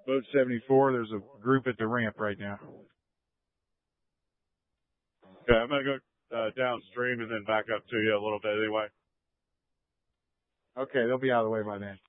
Boat 74, there's a group at the ramp right now. Okay, I'm going to go downstream and then back up to you a little bit anyway. Okay, they'll be out of the way by then.